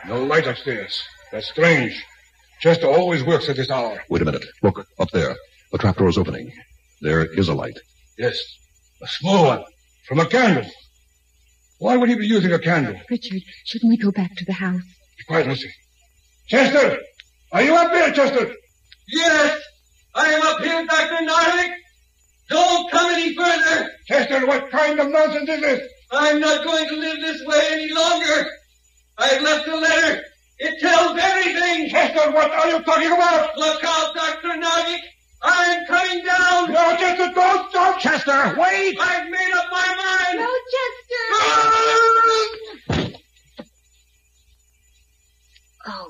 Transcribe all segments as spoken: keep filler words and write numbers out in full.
No light upstairs. That's strange. Chester always works at this hour. Wait a minute. Look, up there. The trapdoor is opening. There is a light. Yes, a small one. From a candle. Why would he be using a candle? Richard, shouldn't we go back to the house? Be quiet, Lucy. Chester! Are you up there, Chester? Yes, I am up here, Doctor Narvik. Don't come any further. Chester, what kind of nonsense is this? I'm not going to live this way any longer. I've left a letter. It tells everything. Chester, what are you talking about? Look out, Doctor Narvik. I'm coming down. No, Chester, don't stop. Chester, wait! I've made up my mind. No, Chester! Oh,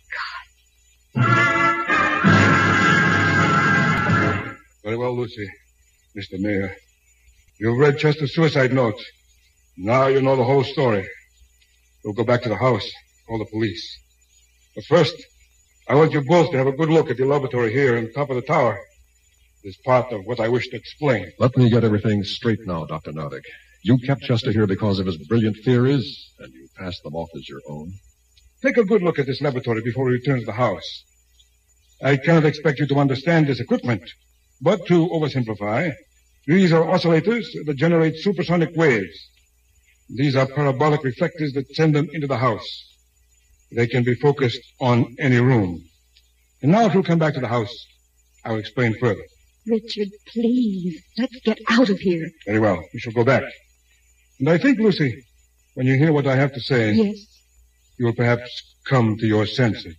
God. Very well, Lucy. Mister Mayor, you've read Chester's suicide note. Now you know the whole story. We'll go back to the house, call the police. But first, I want you both to have a good look at the laboratory here on top of the tower. It's part of what I wish to explain. Let me get everything straight now, Doctor Narvik. You kept Chester here because of his brilliant theories, and you passed them off as your own. Take a good look at this laboratory before we return to the house. I cannot expect you to understand this equipment, but to oversimplify, these are oscillators that generate supersonic waves. These are parabolic reflectors that send them into the house. They can be focused on any room. And now if you'll come back to the house, I'll explain further. Richard, please, let's get out of here. Very well. We shall go back. And I think, Lucy, when you hear what I have to say... Yes. You will perhaps come to your senses.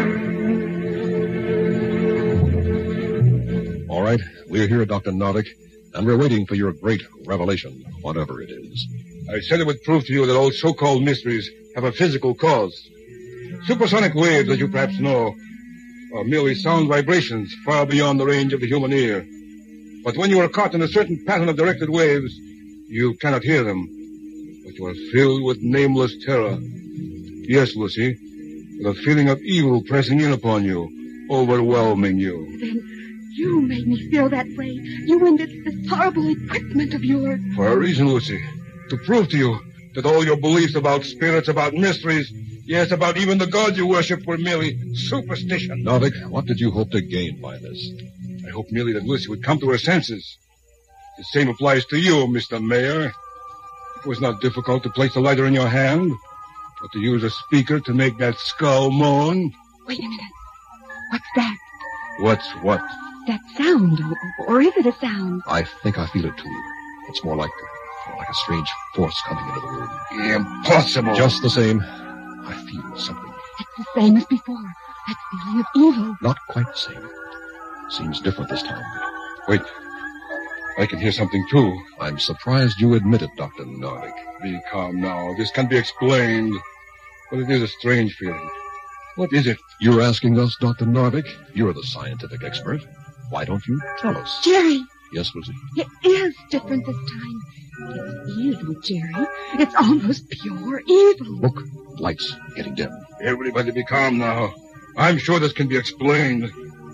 All right. We're here, Doctor Narvik, and we're waiting for your great revelation, whatever it is. I said it would prove to you that all so-called mysteries have a physical cause. Supersonic waves, as you perhaps know, are merely sound vibrations far beyond the range of the human ear. But when you are caught in a certain pattern of directed waves, you cannot hear them. But you are filled with nameless terror. Yes, Lucy, with a feeling of evil pressing in upon you, overwhelming you. Then you made me feel that way. You and this, this horrible equipment of yours. For a reason, Lucy. To prove to you that all your beliefs about spirits, about mysteries, yes, about even the gods you worship were merely superstition. Narvik, what did you hope to gain by this? I hope merely that Lucy would come to her senses. The same applies to you, Mister Mayor. It was not difficult to place a lighter in your hand, but to use a speaker to make that skull moan. Wait a minute. What's that? What's what? That sound, or, or is it a sound? I think I feel it, too. It's more like, more like a strange force coming into the room. Impossible. Just the same, I feel something. It's the same as before. That feeling of evil. Not quite the same. Seems different this time. Wait. I can hear something, too. I'm surprised you admit it, Doctor Narvik. Be calm now. This can be explained. But it is a strange feeling. What is it? You're asking us, Doctor Narvik? You're the scientific expert. Why don't you tell us? Jerry! Yes, Lucy? It is different this time. It's evil, Jerry. It's almost pure evil. Look, lights getting dim. Everybody be calm now. I'm sure this can be explained.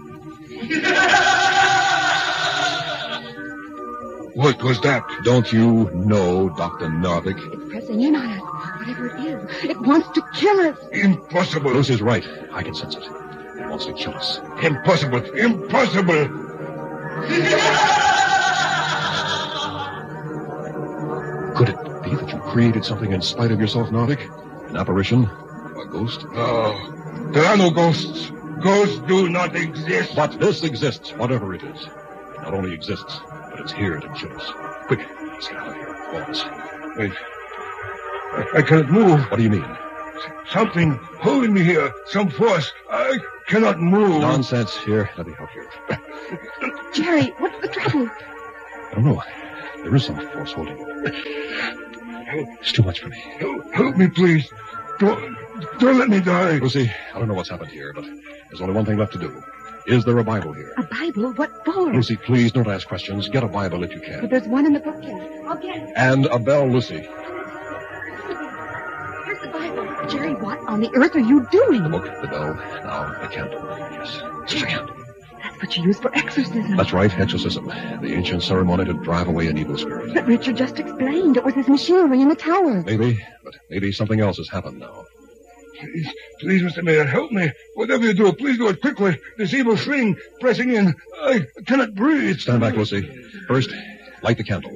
What was that? Don't you know, Doctor Narvik? It's pressing in on us. Whatever it is, it wants to kill us. Impossible. Lucy's right. I can sense it. It wants to kill us. Impossible. Impossible. Could it be that you created something in spite of yourself, Narvik? An apparition? A ghost? No. There are no ghosts. Ghosts do not exist. But this exists, whatever it is. It not only exists, but it's here to kill us. Quick, let's get out of here. All of us. Wait. I, I cannot move. What do you mean? Something holding me here. Some force. I cannot move. Nonsense. Here, let me help you. Jerry, what's the trouble? I don't know. There is some force holding you. It's too much for me. Help, help me, please. Don't, don't let me die. Lucy, I don't know what's happened here, but there's only one thing left to do. Is there a Bible here? A Bible? What for? Lucy, please don't ask questions. Get a Bible if you can. But there's one in the bookcase. I'll get it. And a bell, Lucy. Here's the Bible. Jerry, what on the earth are you doing? The book, the bell, now the candle. Yes, just a candle. That's what you use for exorcism. That's right, exorcism. The ancient ceremony to drive away an evil spirit. But Richard just explained it was his machinery in the tower. Maybe, but maybe something else has happened now. Please, please, Mister Mayor, help me. Whatever you do, please do it quickly. This evil thing pressing in. I cannot breathe. Stand back, Lucy. First, light the candle.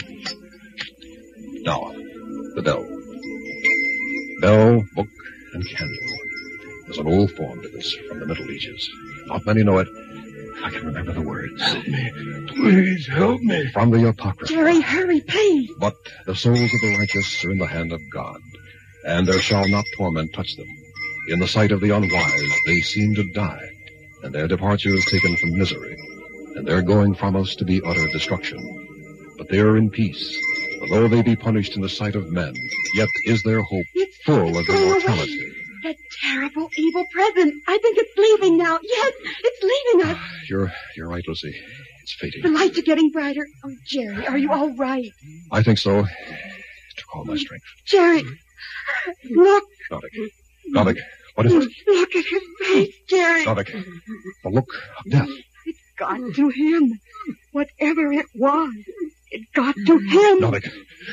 Now, the bell. Bell, book, and candle. There's an old form to this from the Middle Ages. Not many know it. I can remember the words. Help me. Please, help me. From the Apocrypha. Jerry, hurry, please. But the souls of the righteous are in the hand of God, and there shall not torment touch them. In the sight of the unwise, they seem to die, and their departure is taken from misery, and their going from us to be utter destruction. But they are in peace, for though they be punished in the sight of men, yet is their hope It's full of going immortality. away. That terrible evil presence. I think it's leaving now. Yes, it's leaving us. You're you're right, Lucy. It's fading. The lights are getting brighter. Oh, Jerry, are you all right? I think so. It took all my strength. Jerry, look. Noddick. Noddick, what is it? Look at his face, Jerry. Noddick, the look of death. It got to him. Whatever it was, it got to him. Noddick.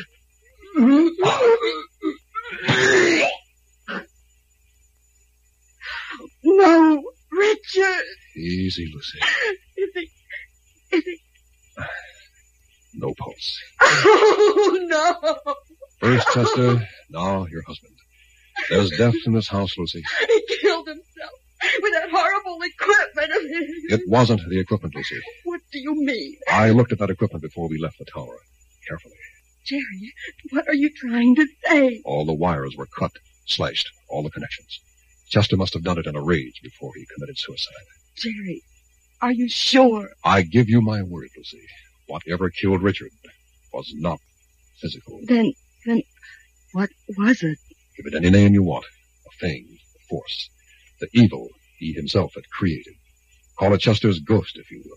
No, Richard. Easy, Lucy. Is he? Is he? No pulse. Oh, no. First Chester, now your husband. There's death in this house, Lucy. He killed himself with that horrible equipment of his. It wasn't the equipment, Lucy. What do you mean? I looked at that equipment before we left the tower. Carefully. Jerry, what are you trying to say? All the wires were cut, slashed, all the connections. Chester must have done it in a rage before he committed suicide. Jerry, are you sure? I give you my word, Lucy. Whatever killed Richard was not physical. Then, then, what was it? Give it any name you want. A thing, a force. The evil he himself had created. Call it Chester's ghost, if you will.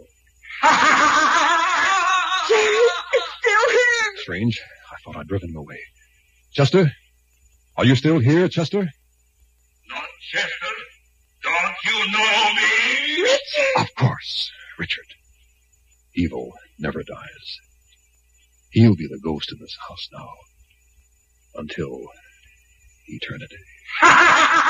Jerry, it's still here. Strange. I thought I'd driven him away. Chester? Are you still here, Chester? Not Chester. Don't you know me? Richard! Of course, Richard. Evil never dies. He'll be the ghost in this house now. Until eternity.